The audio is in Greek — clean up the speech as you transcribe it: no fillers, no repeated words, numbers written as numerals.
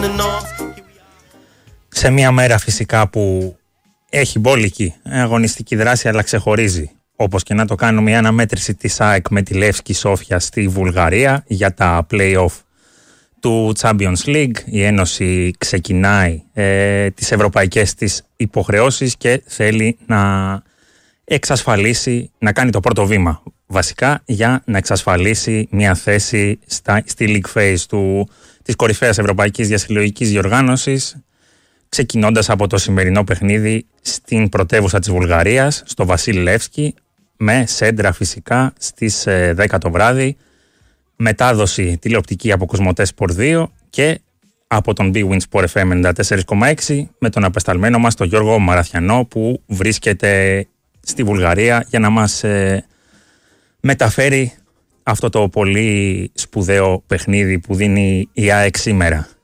Σε μια μέρα φυσικά που έχει μπόλικη αγωνιστική δράση αλλά ξεχωρίζει, όπως και να το κάνουμε, η αναμέτρηση της ΑΕΚ με τη Λεύσκη Σόφια στη Βουλγαρία για τα play-off του Champions League. Η Ένωση ξεκινάει τις ευρωπαϊκές της υποχρεώσεις και θέλει να εξασφαλίσει, να κάνει το πρώτο βήμα βασικά για να εξασφαλίσει μια θέση στη League Phase της κορυφαίας ευρωπαϊκής διασυλλογικής διοργάνωσης, ξεκινώντας από το σημερινό παιχνίδι στην πρωτεύουσα της Βουλγαρίας, στο Βασίλ Λεύσκι, με σέντρα φυσικά στις 10 το βράδυ, μετάδοση τηλεοπτική από Κοσμοτέ Sport 2 και από τον Big Win Sport FM 94,6 με τον απεσταλμένο μας τον Γιώργο Μαραθιανό, που βρίσκεται στη Βουλγαρία για να μας μεταφέρει αυτό το πολύ σπουδαίο παιχνίδι που δίνει η ΑΕΚ σήμερα.